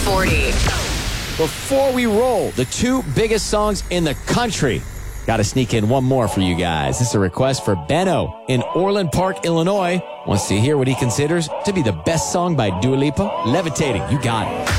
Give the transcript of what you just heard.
40. Before we roll, the two biggest songs in the country. Got to sneak in one more for you guys. This is a request for Benno in Orland Park, Illinois. Wants to hear what he considers to be the best song by Dua Lipa. Levitating. You got it.